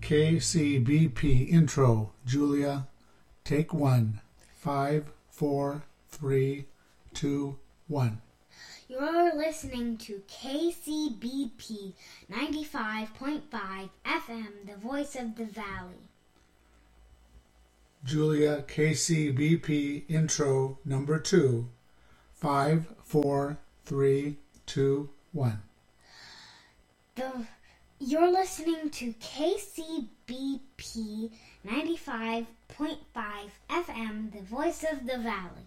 KCBP intro. Julia, take one. 5, 4, 3, 2, 1. You're listening to KCBP 95.5 FM, the voice of the valley. Julia, KCBP intro number 2. 5, 4, 3, 2, 1. You're listening to KCBP 95.5 FM, the voice of the valley.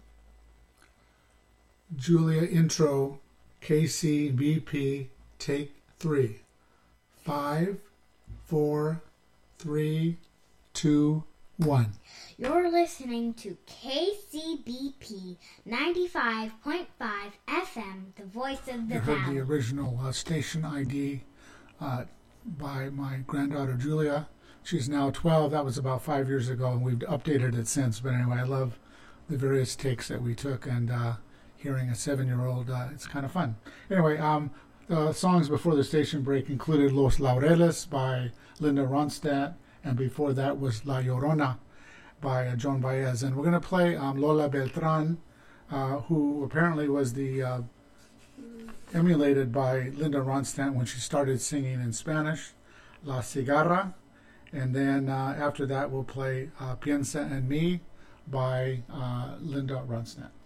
Julia intro, KCBP, take 3. 5, 4, 3, 2, 1. You're listening to KCBP 95.5 FM, the voice of the valley. You heard the original station ID by my granddaughter Julia. She's now 12. That was about 5 years ago, and we've updated it since. But anyway, I love the various takes that we took, and hearing a 7-year-old, it's kind of fun. Anyway, the songs before the station break included Los Laureles by Linda Ronstadt, and before that was La Llorona by Joan Baez. And we're going to play Lola Beltran, who apparently was the emulated by Linda Ronstadt when she started singing in Spanish, La Cigarra. And then after that we'll play Piensa en mí by Linda Ronstadt.